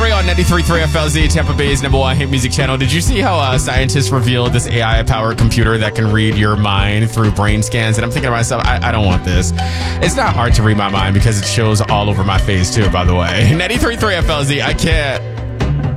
free on 93.3 FLZ, Tampa Bay's #1 hit music channel. Did you see how scientists revealed this AI-powered computer that can read your mind through brain scans? And I'm thinking to myself, I don't want this. It's not hard to read my mind because it shows all over my face too, by the way. 93.3 FLZ, I can't.